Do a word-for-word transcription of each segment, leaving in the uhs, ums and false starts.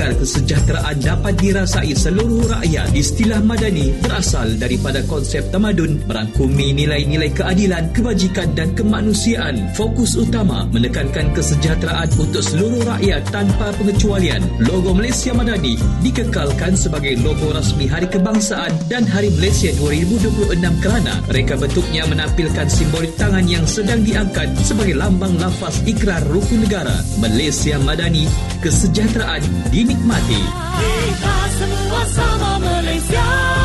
agar kesejahteraan dapat dirasai seluruh rakyat. Istilah madani berasal daripada konsep tamadun, merangkumi nilai-nilai keadilan, kebajikan dan kemanusiaan. Fokus utama menekankan kesejahteraan untuk seluruh rakyat tanpa pengecualian. Logo Malaysia Madani dikekalkan sebagai logo rasmi Hari Kebangsaan dan Hari Malaysia dua ribu dua puluh enam kerana reka bentuknya menampilkan simbolik tangan yang sedang diangkat sebagai lambang lafaz ikrar rukun negara. Malaysia Madani, kesejahteraan dinikmati. Kita semua sama Malaysia.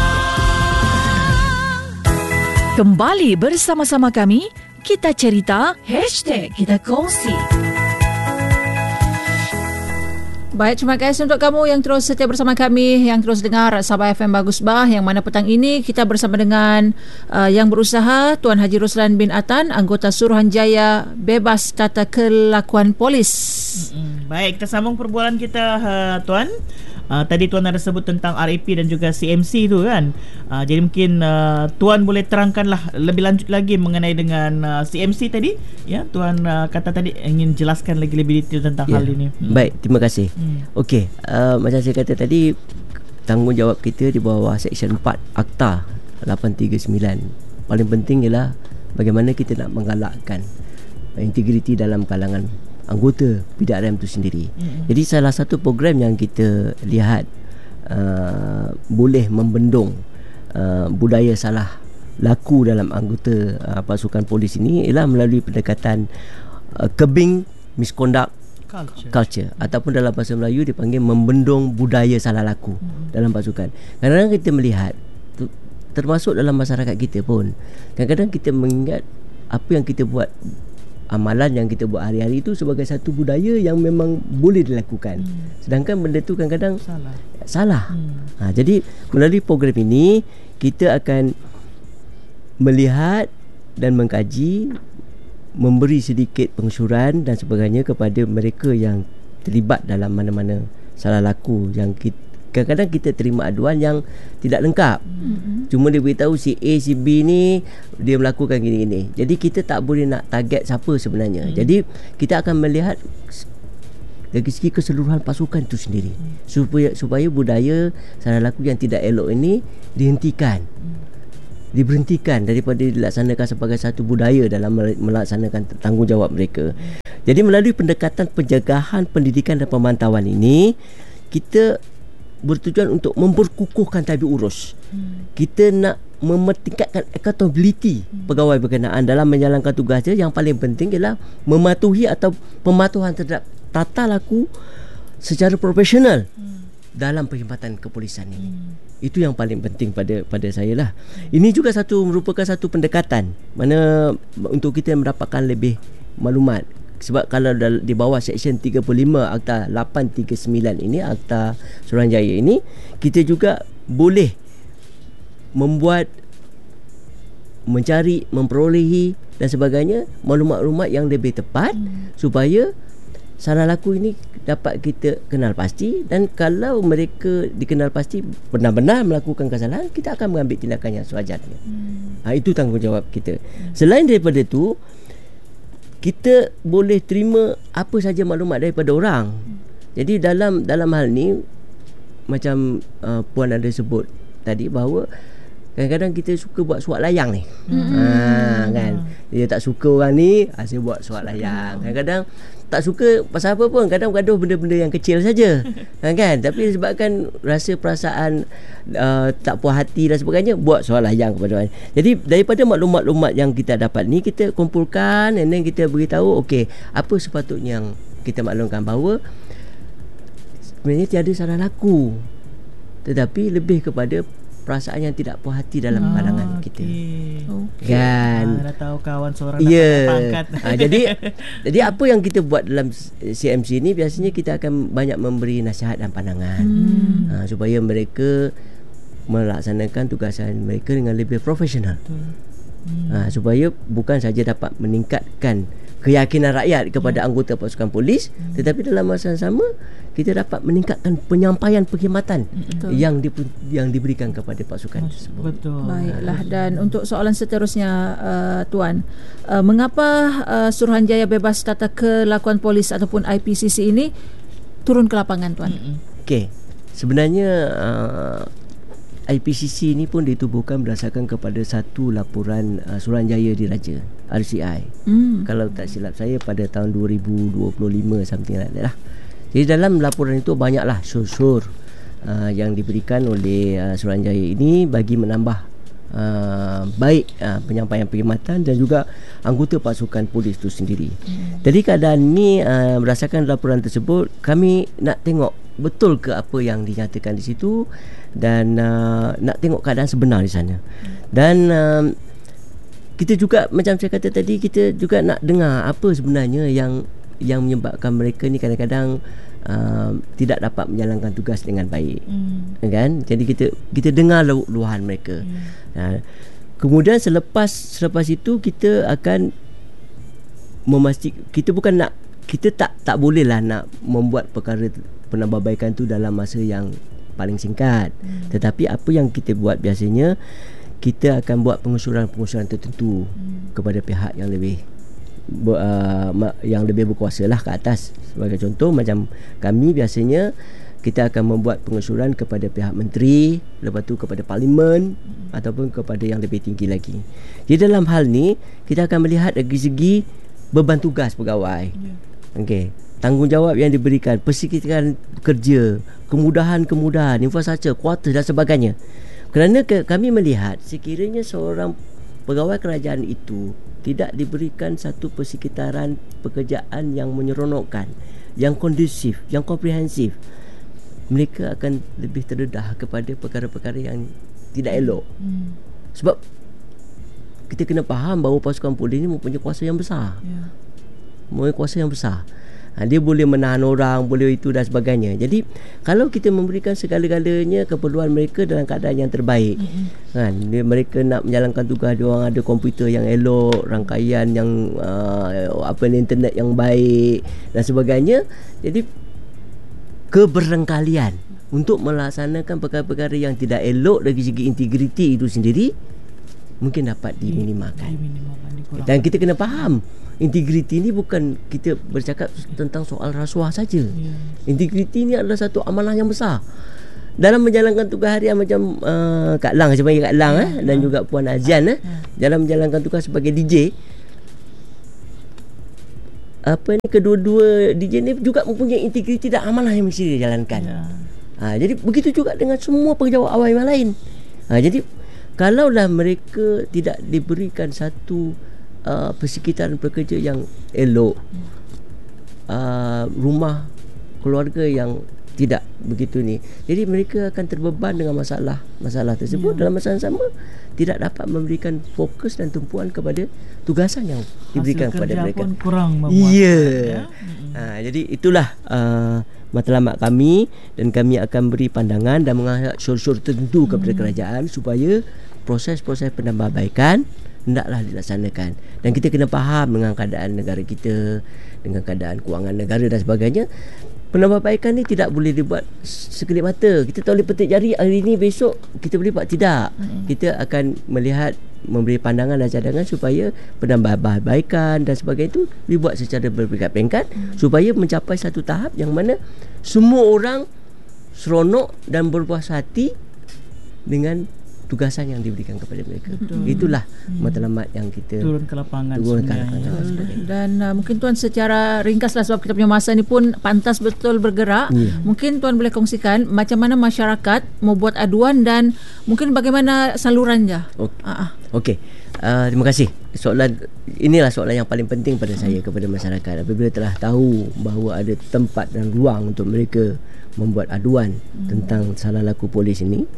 Kembali bersama-sama kami, kita cerita, hashtag kita kongsi. Baik, terima kasih untuk kamu yang terus setia bersama kami, yang terus dengar Sabah F M Bagus Bah, yang mana petang ini kita bersama dengan uh, yang berusaha Tuan Haji Ruslan bin Atan, anggota Suruhanjaya Bebas Tata Kelakuan Polis. Mm-mm. Baik, kita sambung perbualan kita, uh, Tuan. Uh, tadi Tuan ada sebut tentang R A P dan juga C M C tu kan. Uh, jadi mungkin uh, Tuan boleh terangkanlah lebih lanjut lagi mengenai dengan uh, C M C tadi. Ya, Tuan uh, kata tadi ingin jelaskan lagi lebih detail tentang ya, hal ini. Hmm. Baik, terima kasih. Hmm. Okey, uh, macam saya kata tadi, tanggungjawab kita di bawah Seksyen empat Akta lapan tiga sembilan. Paling penting ialah bagaimana kita nak menggalakkan integriti dalam kalangan anggota P D R M itu sendiri. Mm-hmm. Jadi salah satu program yang kita lihat uh, boleh membendung uh, budaya salah laku dalam anggota uh, pasukan polis ini ialah melalui pendekatan uh, curbing misconduct culture. culture ataupun dalam bahasa Melayu dipanggil membendung budaya salah laku mm-hmm. dalam pasukan. Kadang-kadang kita melihat tu, termasuk dalam masyarakat kita pun, kadang-kadang kita mengingat apa yang kita buat, amalan yang kita buat hari-hari itu sebagai satu budaya yang memang boleh dilakukan. Hmm. Sedangkan benda tu kadang-kadang salah. salah. Hmm. Ha, jadi melalui program ini kita akan melihat dan mengkaji, memberi sedikit pengusuran dan sebagainya kepada mereka yang terlibat dalam mana-mana salah laku yang kita, kadang-kadang kita terima aduan yang tidak lengkap. Mm-hmm. Cuma dia beritahu si A, si B ni dia melakukan gini-gini. Jadi kita tak boleh nak target siapa sebenarnya. Mm. Jadi kita akan melihat dari segi keseluruhan pasukan itu sendiri. Mm. Supaya supaya budaya salah laku yang tidak elok ini dihentikan. Mm. Diberhentikan daripada dilaksanakan sebagai satu budaya dalam melaksanakan tanggungjawab mereka. Mm. Jadi melalui pendekatan penjagaan, pendidikan dan pemantauan ini, kita bertujuan untuk memperkukuhkan tabik urus. Hmm. Kita nak mementingkatkan accountability hmm. pegawai berkenaan dalam menjalankan tugasnya. Yang paling penting ialah mematuhi atau pematuhan terhadap tata laku secara profesional hmm. dalam perkhidmatan kepolisian ini. Hmm. Itu yang paling penting pada pada saya lah. Hmm. Ini juga satu merupakan satu pendekatan mana untuk kita mendapatkan lebih maklumat. Sebab kalau di bawah Seksyen tiga puluh lima Akta lapan tiga sembilan ini, Akta Suruhanjaya ini, kita juga boleh membuat, mencari, memperolehi dan sebagainya maklumat-maklumat yang lebih tepat hmm. supaya salah laku ini dapat kita kenal pasti, dan kalau mereka dikenal pasti benar-benar melakukan kesalahan, kita akan mengambil tindakan yang sewajarnya. Hmm. Ha, itu tanggungjawab kita. Hmm. Selain daripada itu, kita boleh terima apa saja maklumat daripada orang. Jadi dalam dalam hal ni, macam uh, Puan ada sebut tadi bahawa kadang-kadang kita suka buat suat layang ni. Mm-hmm. Ha, kan? Dia tak suka orang ni, asyik buat suat layang. Kadang-kadang tak suka pasal apa pun, kadang gaduh benda-benda yang kecil saja. ha, kan? Tapi sebabkan rasa perasaan uh, tak puas hati dan sebagainya, buat suat layang kepada orang. Jadi daripada maklumat-maklumat yang kita dapat ni, kita kumpulkan and then kita beritahu, okey, apa sepatutnya yang kita maklumkan bahawa sebenarnya tiada salah laku, tetapi lebih kepada perasaan yang tidak puas hati dalam ah, kalangan kita. Okay. Kan? Ah, dah tahu kawan seorang yeah. dapat pangkat. Ah, jadi jadi apa yang kita buat dalam C M C ni, biasanya kita akan banyak memberi nasihat dan pandangan hmm. ah, supaya mereka melaksanakan tugasan mereka dengan lebih profesional. Hmm. Ah, supaya bukan saja dapat meningkatkan keyakinan rakyat kepada yeah. anggota pasukan polis, hmm. tetapi dalam masa yang sama kita dapat meningkatkan penyampaian perkhidmatan Betul. yang di, yang diberikan kepada pasukan tersebut. Betul. Baiklah, dan untuk soalan seterusnya, uh, Tuan, uh, mengapa uh, Suruhanjaya Bebas Tata Kelakuan Polis ataupun I P C C ini turun ke lapangan, Tuan? Mm-mm. Okey. Sebenarnya uh, I P C C ni pun ditubuhkan berdasarkan kepada satu laporan uh, Suruhanjaya Diraja R C I. Hmm. Kalau tak silap saya pada tahun dua ribu dua puluh lima something like that lah. Jadi dalam laporan itu banyaklah syur-syur uh, yang diberikan oleh uh, Suruhanjaya ini bagi menambah Uh, baik uh, penyampaian perkhidmatan dan juga anggota pasukan polis itu sendiri. Hmm. Jadi keadaan ini uh, berdasarkan laporan tersebut, kami nak tengok betul ke apa yang dinyatakan di situ dan uh, nak tengok keadaan sebenar di sana. Hmm. Dan uh, kita juga macam saya kata tadi, kita juga nak dengar apa sebenarnya yang yang menyebabkan mereka ni kadang-kadang Uh, tidak dapat menjalankan tugas dengan baik, hmm. kan? Jadi kita kita dengar lu- luahan mereka. Hmm. Uh, kemudian selepas selepas itu kita akan memastikan, kita bukan nak, kita tak tak bolehlah nak membuat perkara penambahbaikan tu dalam masa yang paling singkat. Hmm. Tetapi apa yang kita buat biasanya, kita akan buat pengusuran-pengusuran tertentu hmm. kepada pihak yang lebih Uh, yang lebih berkuasa lah ke atas. Sebagai contoh, macam kami biasanya kita akan membuat pengusuran kepada pihak menteri, lepas tu kepada parlimen hmm. ataupun kepada yang lebih tinggi lagi. Jadi dalam hal ni kita akan melihat dari segi beban tugas pegawai, yeah. Okey, tanggungjawab yang diberikan, persekitaran kerja, kemudahan-kemudahan, infrastruktur, kuartus dan sebagainya. Kerana ke, kami melihat sekiranya seorang pegawai kerajaan itu tidak diberikan satu persekitaran pekerjaan yang menyeronokkan, yang kondusif, yang komprehensif, mereka akan lebih terdedah kepada perkara-perkara yang tidak elok. Hmm. Sebab kita kena faham bahawa pasukan polis ini mempunyai kuasa yang besar. Yeah. Mempunyai kuasa yang besar. Ha, dia boleh menahan orang, boleh itu dan sebagainya. Jadi kalau kita memberikan segala-galanya keperluan mereka dalam keadaan yang terbaik, mm-hmm. kan, dia, mereka nak menjalankan tugas, dia orang ada komputer yang elok, rangkaian yang uh, apa internet yang baik dan sebagainya. Jadi keberengkalian untuk melaksanakan perkara-perkara yang tidak elok dari segi integriti itu sendiri mungkin dapat diminimalkan. Dan kita kena faham, integriti ni bukan kita bercakap tentang soal rasuah saja. Yeah. Integriti ni adalah satu amanah yang besar. Dalam menjalankan tugas harian macam uh, Kak Lang, saya panggil Kak Lang yeah. eh, dan juga Puan Azian eh, yeah. dalam menjalankan tugas sebagai D J, apa ni, kedua-dua D J ni juga mempunyai integriti dan amanah yang mesti dijalankan. Yeah. Ha, jadi begitu juga dengan semua pekerjaan awam yang lain. Ha, jadi kalaulah mereka tidak diberikan satu uh, persekitaran pekerja yang elok, uh, rumah keluarga yang tidak begitu ni, jadi mereka akan terbeban dengan masalah masalah tersebut. Ya. Dalam masa yang sama tidak dapat memberikan fokus dan tumpuan kepada tugasan yang diberikan hasil kepada mereka. Hasil kerja pun kurang memuaskan. Ya. Ya. Ha, jadi itulah uh, matlamat kami, dan kami akan beri pandangan dan mengajak syur-syur tertentu kepada hmm. kerajaan supaya proses-proses penambahbaikan hendaklah dilaksanakan. Dan kita kena faham dengan keadaan negara kita, dengan keadaan kewangan negara dan sebagainya. Penambahbaikan ni tidak boleh dibuat sekelip mata. Kita tak boleh petik jari hari ni, besok kita boleh buat. Tidak. Hmm. Kita akan melihat, memberi pandangan dan cadangan supaya penambahbaikan dan sebagainya itu dibuat secara berperingkat-peringkat hmm. supaya mencapai satu tahap yang mana semua orang seronok dan berpuas hati dengan tugasan yang diberikan kepada mereka. Betul. Itulah hmm. matlamat yang kita turun ke lapangan, turun ke lapangan dan uh, mungkin Tuan secara ringkaslah, sebab kita punya masa ni pun pantas betul bergerak. Yeah. Mungkin Tuan boleh kongsikan macam mana masyarakat mau buat aduan dan mungkin bagaimana salurannya. Okey. Uh-huh. Okey. Uh, terima kasih. Soalan inilah soalan yang paling penting pada hmm. saya kepada masyarakat. Apabila telah tahu bahawa ada tempat dan ruang untuk mereka membuat aduan hmm. tentang salah laku polis ini,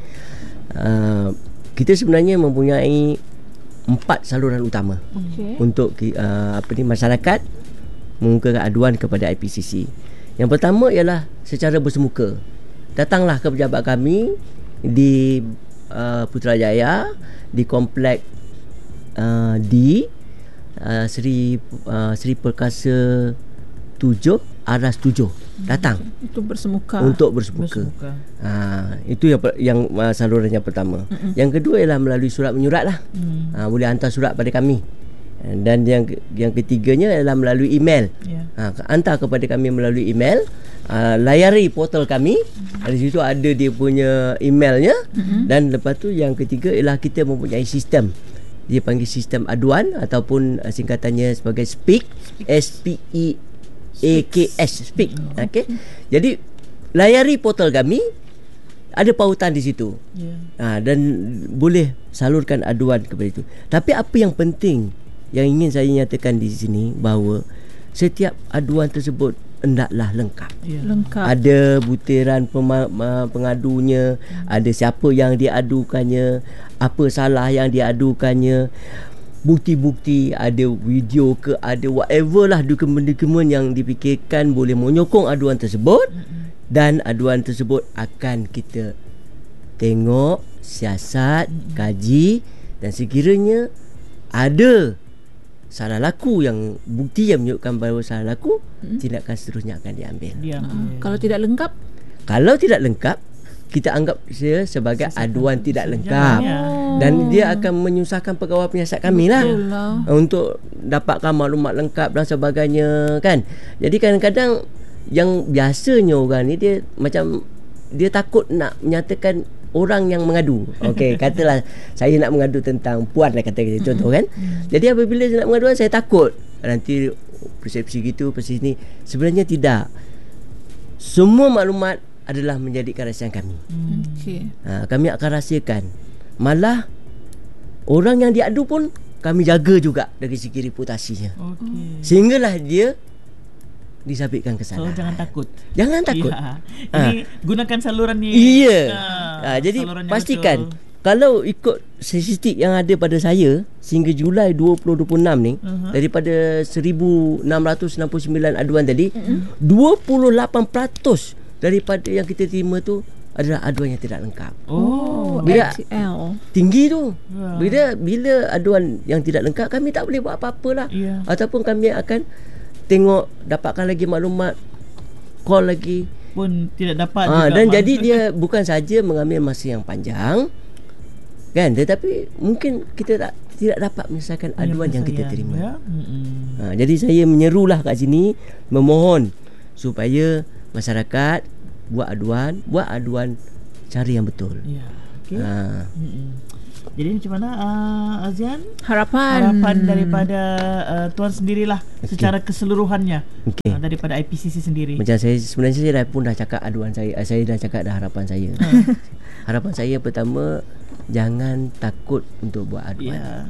Uh, kita sebenarnya mempunyai empat saluran utama okay. untuk uh, apa ni, masyarakat mengemukakan aduan kepada I P C C. Yang pertama ialah secara bersemuka. Datanglah ke pejabat kami di uh, Putrajaya, di komplek uh, di uh, Seri uh, Seri Perkasa tujuh, Aras tujuh. Datang untuk bersemuka. Untuk bersemuka. bersemuka. Ha, itu yang yang uh, saluran yang pertama. Mm-mm. Yang kedua ialah melalui surat menyurat lah. Mm. Ha, boleh hantar surat pada kami. Dan yang yang ketiganya ialah melalui email. Yeah. Ha, hantar kepada kami melalui email uh, layari portal kami. Di situ ada dia punya emailnya. Mm-hmm. Dan lepas tu yang ketiga ialah kita mempunyai sistem. Dia panggil sistem aduan ataupun uh, singkatannya sebagai SPEAK, S P E A K S, SPEAK. Okey. Jadi layari portal kami, ada pautan di situ. Yeah. Ha, dan boleh salurkan aduan kepada itu. Tapi apa yang penting yang ingin saya nyatakan di sini, bahawa setiap aduan tersebut hendaklah lengkap. Yeah. Lengkap. Ada butiran pema- pengadunya, hmm. ada siapa yang diadukannya, apa salah yang diadukannya, bukti-bukti, ada video ke, ada whatever lah dokumen-dokumen yang dipikirkan boleh menyokong aduan tersebut. Hmm. Dan aduan tersebut akan kita tengok, siasat, hmm. kaji, dan sekiranya ada salah laku, yang bukti yang menunjukkan bahawa salah laku, hmm. tindakan seterusnya akan diambil. Uh, kalau tidak lengkap? Kalau tidak lengkap, kita anggap dia sebagai Sesuatu. aduan tidak lengkap. Oh. Dan dia akan menyusahkan pegawai penyiasat kami lah, lah untuk dapatkan maklumat lengkap dan sebagainya, kan. Jadi kadang-kadang yang biasanya orang ni dia macam dia takut nak menyatakan orang yang mengadu. Okey, katalah saya nak mengadu tentang puan lah, kata kita contoh kan. Jadi apabila saya nak mengadu, saya takut nanti persepsi gitu, persepsi ni. Sebenarnya tidak. Semua maklumat adalah menjadi kerahsiaan kami. Okey. Ha, kami akan rahsiakan. Malah orang yang diadu pun kami jaga juga dari segi reputasinya. Okey. Sehinggalah dia disabitkan kesalahan. So jangan takut. Jangan takut. Ya. Ini ha. gunakan saluran ni. Iya. Ha. Ha, jadi pastikan betul. Kalau ikut statistik yang ada pada saya sehingga Julai dua ribu dua puluh enam ni, uh-huh. daripada seribu enam ratus enam puluh sembilan aduan tadi, uh-huh. dua puluh lapan peratus daripada yang kita terima tu adalah aduan yang tidak lengkap. Oh, bila X L tinggi tu. Yeah. Bila bila aduan yang tidak lengkap, kami tak boleh buat apa-apalah. Yeah. Ataupun kami akan tengok, dapatkan lagi maklumat, call lagi pun tidak dapat ha, juga. Dan jadi dia bukan saja mengambil masa yang panjang, kan, tetapi mungkin kita tak tidak dapat menyelesaikan aduan yang kita terima. Ya? Ha, jadi saya menyerulah kat sini, memohon supaya masyarakat buat aduan, buat aduan cara yang betul. Ya. Okay. Ha. Jadi macam mana uh, Azian? Harapan Harapan daripada uh, Tuan sendirilah, okay, secara keseluruhannya, okay, uh, daripada I P C C sendiri. Macam saya sebenarnya saya dah pun dah cakap aduan saya, saya dah cakap dah harapan saya. Harapan saya pertama, jangan takut untuk buat aduan. Yeah.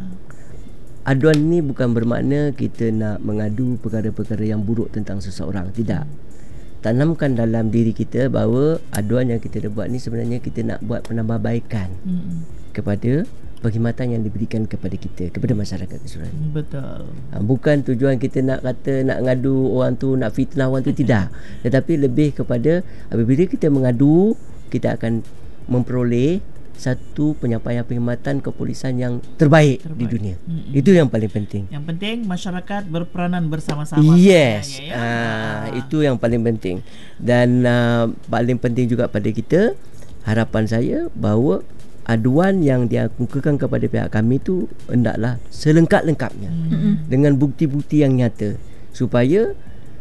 Aduan ni bukan bermakna kita nak mengadu perkara-perkara yang buruk tentang seseorang, tidak. Tanamkan dalam diri kita bahawa aduan yang kita dah buat ni sebenarnya kita nak buat penambahbaikan hmm. kepada perkhidmatan yang diberikan kepada kita, kepada masyarakat keseluruhan. Betul. Ha, bukan tujuan kita nak kata nak ngadu orang tu, nak fitnah orang tu, tidak. Tetapi lebih kepada apabila kita mengadu, kita akan memperoleh satu penyampaian perkhidmatan kepolisian yang terbaik, terbaik. di dunia. Mm-hmm. Itu yang paling penting. Yang penting masyarakat berperanan bersama-sama. Yes. Ya, ya. Ah, itu yang paling penting. Dan uh, paling penting juga pada kita, harapan saya bahawa aduan yang dikemukakan kepada pihak kami tu hendaklah selengkap-lengkapnya, mm-hmm, dengan bukti-bukti yang nyata, supaya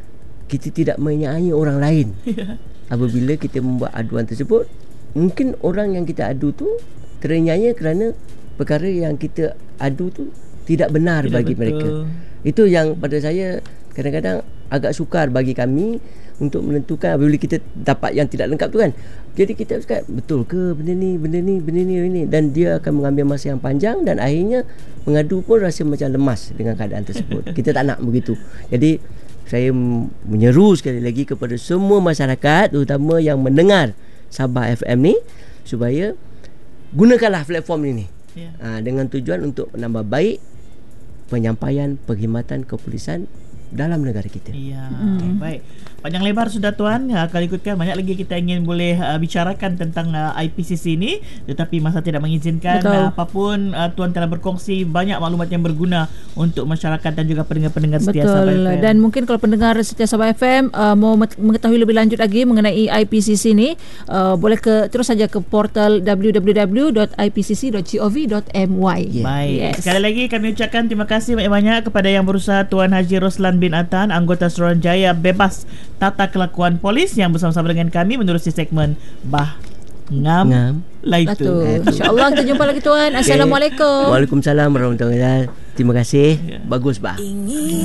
kita tidak menyai orang lain. Apabila kita membuat aduan tersebut, mungkin orang yang kita adu tu ternyaya kerana perkara yang kita adu tu tidak benar tidak bagi betul. mereka. Itu yang pada saya kadang-kadang agak sukar bagi kami untuk menentukan apabila kita dapat yang tidak lengkap tu kan. Jadi kita cakap, betul ke benda ni, benda ni, benda ni, ini, dan dia akan mengambil masa yang panjang dan akhirnya pengadu pun rasa macam lemas dengan keadaan tersebut. Kita tak nak begitu. Jadi saya menyeru sekali lagi kepada semua masyarakat, terutama yang mendengar Sabah F M ni, supaya gunakanlah platform ini, yeah, ha, dengan tujuan untuk menambah baik penyampaian perkhidmatan kepolisian dalam negara kita. Ya, hmm. baik. Panjang lebar sudah Tuan, akan ikutkan banyak lagi kita ingin boleh uh, bicarakan tentang uh, I P C C ini, tetapi masa tidak mengizinkan. Uh, apapun uh, Tuan telah berkongsi banyak maklumat yang berguna untuk masyarakat dan juga pendengar-pendengar setia Sabah F M. Dan mungkin kalau pendengar setia Sabah F M uh, mau mengetahui lebih lanjut lagi mengenai I P C C ini, uh, boleh ke terus saja ke portal w w w dot i p c c dot gov dot m y. Yeah. Baik. Yes. Sekali lagi kami ucapkan terima kasih banyak-banyak kepada Yang Berusaha Tuan Haji Roslan bin Atan, anggota Suruhanjaya Bebas tata kelakuan polis yang bersama-sama dengan kami menerusi segmen Bah Ngam, Ngam. Laitu. Laitu. InsyaAllah kita jumpa lagi tuan. Assalamualaikum. Waalaikumsalam warahmatullahi wabarakatuh. Terima kasih. Bagus bah.